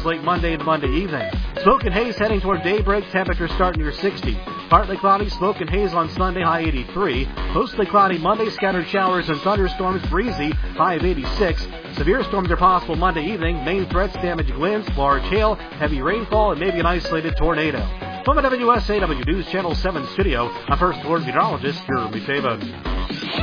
late Monday and Monday evening. Smoke and haze heading toward daybreak, temperature starting near 60. Partly cloudy, smoke and haze on Sunday, high 83. Mostly cloudy Monday, scattered showers and thunderstorms, breezy, high of 86. Severe storms are possible Monday evening. Main threats, damaging winds, large hail, heavy rainfall, and maybe an isolated tornado. From the WSAW News Channel 7 studio, I'm First Alert Meteorologist Jeremy Taven.